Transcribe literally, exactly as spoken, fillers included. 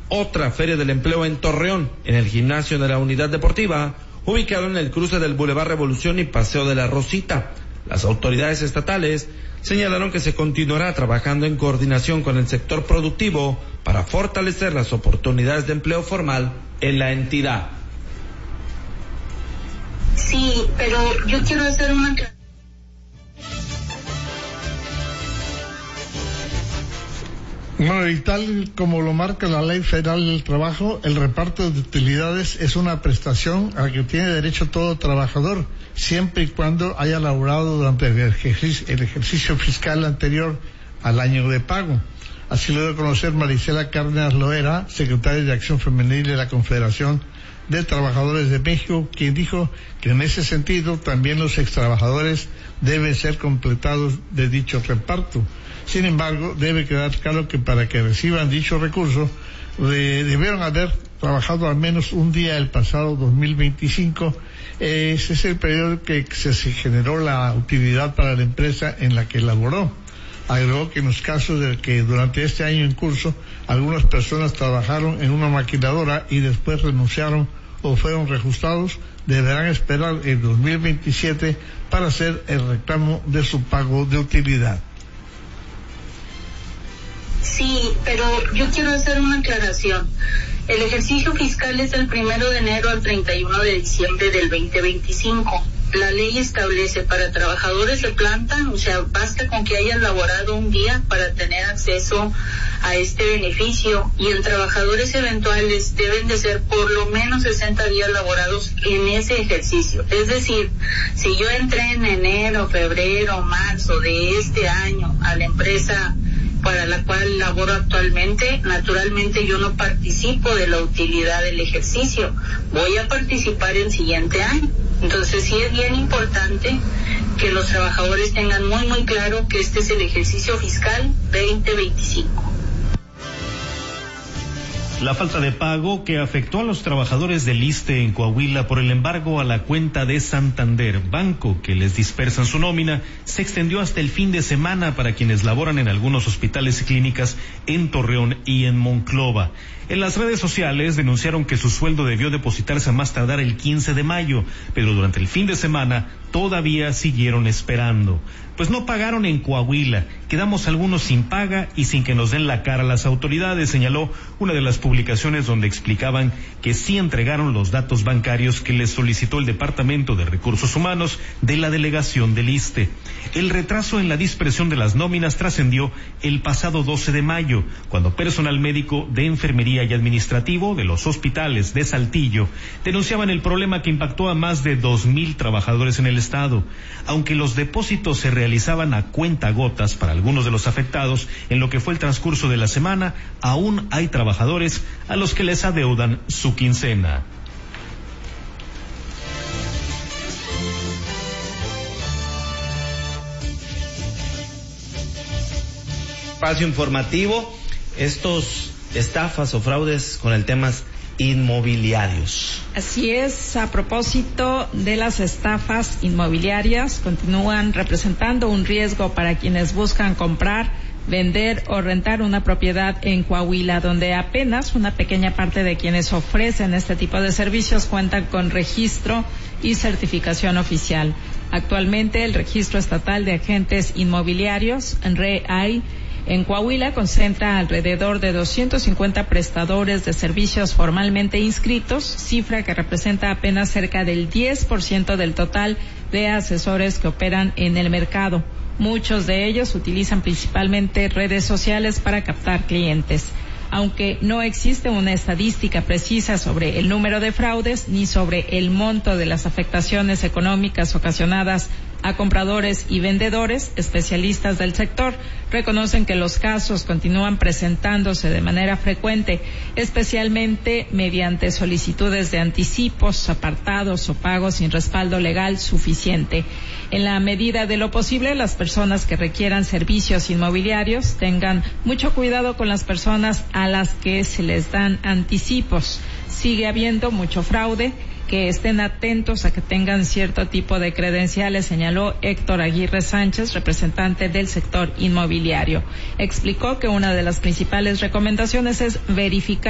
otra Feria del Empleo en Torreón, en el gimnasio de la Unidad Deportiva, ubicado en el cruce del Boulevard Revolución y Paseo de la Rosita. Las autoridades estatales señalaron que se continuará trabajando en coordinación con el sector productivo para fortalecer las oportunidades de empleo formal en la entidad. Sí, pero yo quiero hacer una... Bueno, y tal como lo marca la Ley Federal del Trabajo, el reparto de utilidades es una prestación a la que tiene derecho todo trabajador, siempre y cuando haya laborado durante el ejercicio, el ejercicio fiscal anterior al año de pago. Así lo dio a conocer Marisela Cárdenas Loera, secretaria de Acción Femenil de la Confederación de Trabajadores de México, quien dijo que en ese sentido también los extrabajadores deben ser completados de dicho reparto. Sin embargo, debe quedar claro que para que reciban dicho recurso de, debieron haber trabajado al menos un día el pasado dos mil veinticinco. Ese es el periodo que se, se generó la utilidad para la empresa en la que laboró. Agregó que en los casos de que durante este año en curso algunas personas trabajaron en una maquiladora y después renunciaron o fueron reajustados, deberán esperar el dos mil veintisiete para hacer el reclamo de su pago de utilidad. Sí, pero yo quiero hacer una aclaración. El ejercicio fiscal es del primero de enero al treinta y uno de diciembre del veinte veinticinco. La ley establece para trabajadores de planta, o sea, basta con que hayan laborado un día para tener acceso a este beneficio, y en trabajadores eventuales deben de ser por lo menos sesenta días laborados en ese ejercicio. Es decir, si yo entré en enero, febrero, marzo de este año a la empresa para la cual laboro actualmente, naturalmente yo no participo de la utilidad del ejercicio, voy a participar el siguiente año. Entonces sí es bien importante que los trabajadores tengan muy muy claro que este es el ejercicio fiscal veinte veinticinco. La falta de pago que afectó a los trabajadores del ISSSTE en Coahuila por el embargo a la cuenta de Santander, banco que les dispersan su nómina, se extendió hasta el fin de semana para quienes laboran en algunos hospitales y clínicas en Torreón y en Monclova. En las redes sociales denunciaron que su sueldo debió depositarse a más tardar el quince de mayo, pero durante el fin de semana todavía siguieron esperando. Pues no pagaron en Coahuila, quedamos algunos sin paga y sin que nos den la cara a las autoridades, señaló una de las publicaciones donde explicaban que sí entregaron los datos bancarios que les solicitó el Departamento de Recursos Humanos de la delegación del ISSSTE. El retraso en la dispersión de las nóminas trascendió el pasado doce de mayo, cuando personal médico de enfermería y administrativo de los hospitales de Saltillo denunciaban el problema que impactó a más de dos mil trabajadores en el estado. Aunque los depósitos se realizaban a cuentagotas para algunos de los afectados en lo que fue el transcurso de la semana, aún hay trabajadores a los que les adeudan su quincena. Espacio informativo, estos estafas o fraudes con el tema inmobiliarios. Así es, a propósito de las estafas inmobiliarias, continúan representando un riesgo para quienes buscan comprar, vender o rentar una propiedad en Coahuila, donde apenas una pequeña parte de quienes ofrecen este tipo de servicios cuentan con registro y certificación oficial. Actualmente el Registro Estatal de Agentes Inmobiliarios, REAI, en Coahuila concentra alrededor de doscientos cincuenta prestadores de servicios formalmente inscritos, cifra que representa apenas cerca del diez por ciento del total de asesores que operan en el mercado. Muchos de ellos utilizan principalmente redes sociales para captar clientes. Aunque no existe una estadística precisa sobre el número de fraudes ni sobre el monto de las afectaciones económicas ocasionadas a compradores y vendedores, especialistas del sector reconocen que los casos continúan presentándose de manera frecuente, especialmente mediante solicitudes de anticipos, apartados o pagos sin respaldo legal suficiente. En la medida de lo posible, las personas que requieran servicios inmobiliarios tengan mucho cuidado con las personas a las que se les dan anticipos. Sigue habiendo mucho fraude, que estén atentos a que tengan cierto tipo de credenciales, señaló Héctor Aguirre Sánchez, representante del sector inmobiliario. Explicó que una de las principales recomendaciones es verificar